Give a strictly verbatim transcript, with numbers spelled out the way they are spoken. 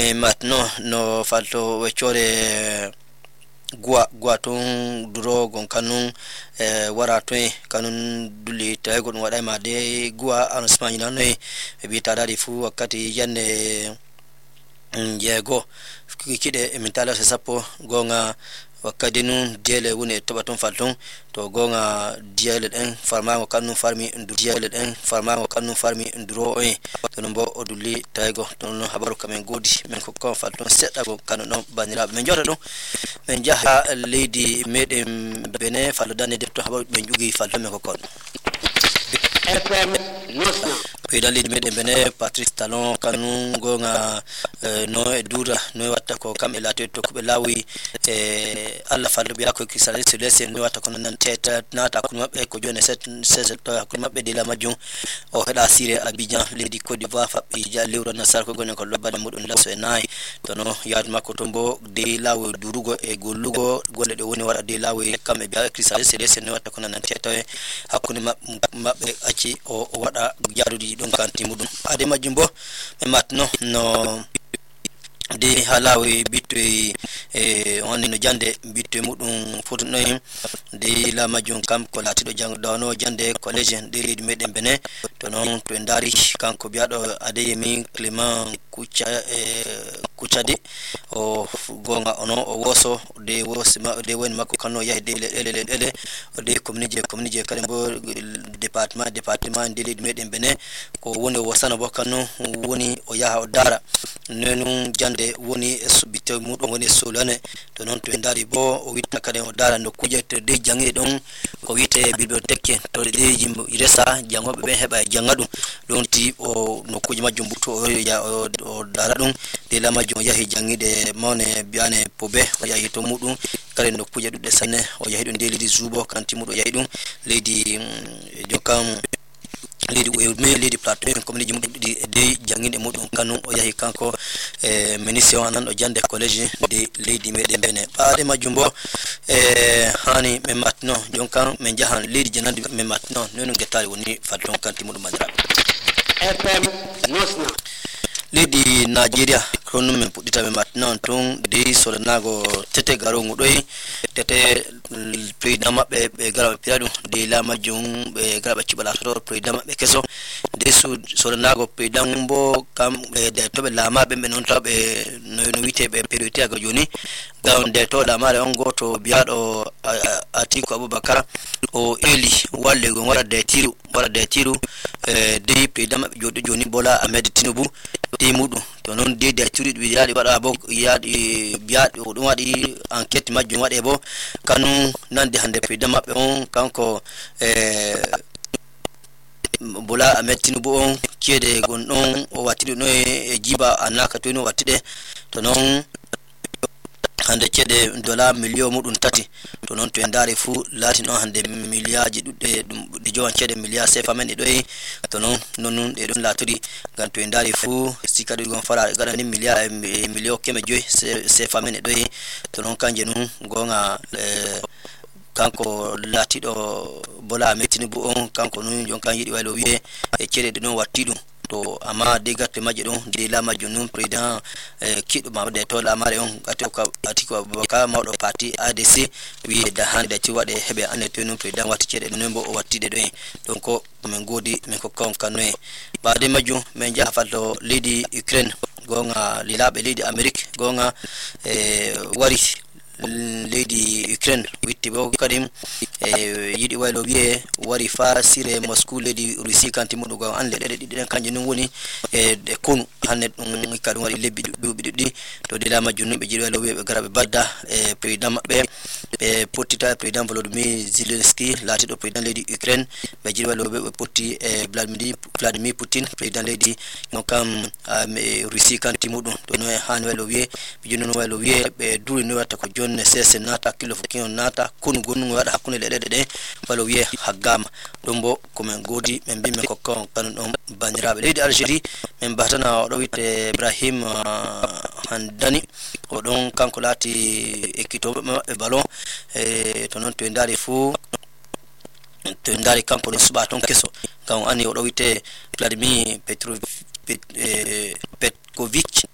maintenant no falto weccore gua gua ton duro gon kanun e wara to kanun duli tay gon wada ma de gua an spagna nan e bi tadari fu wakati yande jego kide mentala se sapo gonga wakati nun dele woni to baton falton to gonga diele den farma ko kanun farmi ndu diele den farma ko kanun farmi nduro e to no oduli taygo to no habaru kamen godi men ko ko falton sedda go kanun no banira men jota do men jaha lady medem bene fallo dane debto habaru men jugi falton men ko kon F M Nosna Peda lead medem bene Patrice Talon kanun gonga no e dura no watta ko kam elate to ko lawi e alla fallo biya ko kisale se lese no watta ko nan teta nata ko mabbe ko jone set set to ko mabbe de la majun o heda sire Abidjan lady Côte d'Ivoire fabbi ja lewro nasar ko gone ko lobade mudun laso e nay to no yaad makko to mbo de lawi durugo e gollugo golle de woni wada de lawi kam e biya kisale se lese no watta ko nan teta e hakkunde mabbe acci o wada jaadudi don kanti mudum ade majumbo e matno no de halawi bitwe e woni no jande bitwe mudum fotuno him de la majun kam ko latido jang dawno jande college de reed meden bene to non to ndari kanko biado ade mi Clement kucha e kuchade o gonga ono o woso de wosima de woni makko kanno yahi de ele ele de community community kala bo département département de reed meden bene ko woni wosana bo kanno woni o yaha o dara nenu jande woni subite mudum woni solane to non to ndari bo o witta kade o dara no kujete de jangi don ko wite bibliothèque to de jimbo iresa jangobe be heba jangadum don ti o no kuji majum buto o ya o dara dum de la majum yahi jangi de mone biane pobe o yahi to mudum kare no kuje dudde sanne o yahi dum de lidi zubo kanti mudo yahi dum lady jokam lady we me lady plateau community mudum de janginde mudum kanu o yahi kanko e ministre anan o jande college de lady meden bene baade majumbo e hani me matno jonkan men jahan lady janande me matno nono getali woni fadon kanti mudum mandra F M Nosna lady Nigeria kono men pudita me matno ton de solanago tete garo ngudoi tete president mabbe be gara piradu de la majum be gara cibala to president mabbe keso de su solanago president bo kam de to be la mabbe be non tabe no no wite be priorité ga joni gawn de to da mare on goto biado Atiku Abubakar o eli walle go wara de tiru wara de tiru e de president mabbe jodi joni Bola Ahmed Tinubu de mudu to non de de tiru bi yaadi bada bo yaadi biadi o dum wadi enquête majum wade bo kanu nande hande president mabbe on kanko e Bola Ahmed Tinubu on kede gon don o watido no e jiba anaka to no watide to non hande cede dollar million mudun tati to non to ndare fu lati non hande milliards dudde dum di jowan cede milliards sefa men do e to non non e don latudi gan to ndare fu sikadu gon fara gara ni milliards million keme joy sefa men do e to non kanje non gonga kanko latido Bola Ahmed Tinubu on kanko non jonkan yidi walo wiye e cede no watidum to ama de gatte maje don de la majunum president eh, kido ma de to la mare on Atiku Atiku Abubakar mawdo party A D C wi da hande ci wade hebe aneto no president wati cede no mbo o watti de don donc ko men godi men ko kon kanwe ba de majum men jafalto lady Ukraine gonga lilabe lady America gonga eh, wari lady Ukraine witti bo kadim e yidi waylo biye wari fa sire Moscow lady Russie kanti mudo go an lede didi kanje non woni e de konu hanne dum kadu wari lebbi dubi didi to de la majunu be jiri waylo be garabe badda e president mabbe be potita president Volodymyr Zelensky lati do president lady Ukraine be jiri waylo be potti e Vladimir Vladimir Putin president lady ngokam Russie kanti mudo to no han waylo wiye be junu waylo wiye be duri no wata ko ne sese nata kilo fukion nata kunu gonu wada hakune lede de walo wiye hagama dombo ko men godi men bi men ko kon kan don banirabe leydi Algérie men batana do wite Ibrahim uh, Handani o don kanko lati ekito e ballon e to non to ndari fu to ndari kanko no suba ton keso kan ani o do wite Vladimir Petrovic Petkovic